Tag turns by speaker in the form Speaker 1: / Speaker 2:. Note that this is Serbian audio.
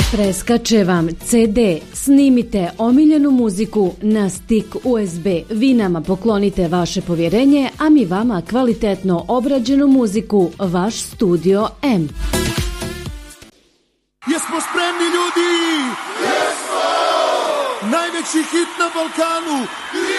Speaker 1: Preskače vam CD, snimite omiljenu muziku na stik USB. Vi nama poklonite vaše povjerenje, a mi vama kvalitetno obrađenu muziku, vaš Studio M.
Speaker 2: Jesmo spremni, ljudi? Jesmo! Najveći hit na Balkanu!